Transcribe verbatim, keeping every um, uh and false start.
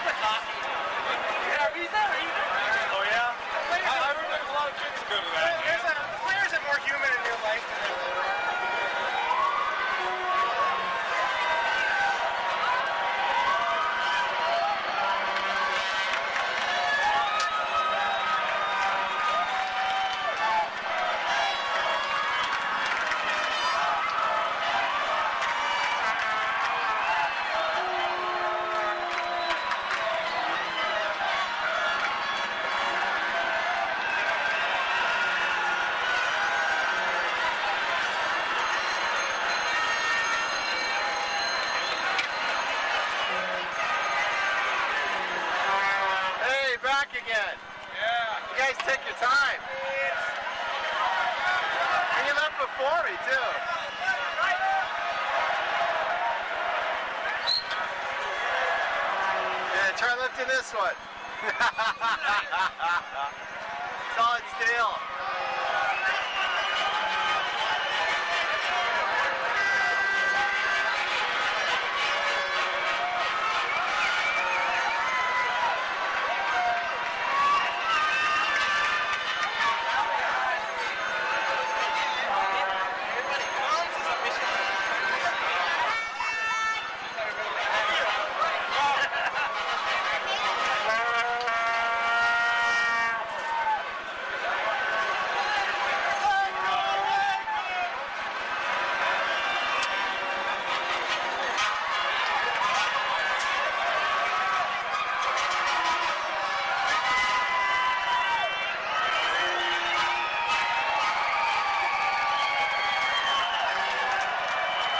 Yeah, he's never eaten. Oh yeah? I, I heard there's a lot of kids who go to that. There's a, players are more human in real life than they live. Back again. Yeah. You guys take your time. And you left before me too. Yeah, try lifting this one. Solid steel.